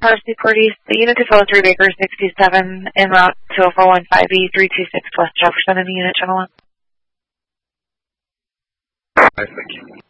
Parsley Police, the unit to fill 3 Baker 67 en route to 0415E 326 West Jefferson in the unit channel 1. Thank you.